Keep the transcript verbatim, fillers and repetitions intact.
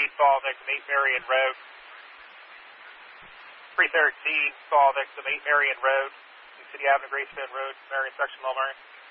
fall victim, eight Marion Road. three thirteen, fall victim, eight Marion Road, City Avenue, Greystone Road, Marion section, Low Marion.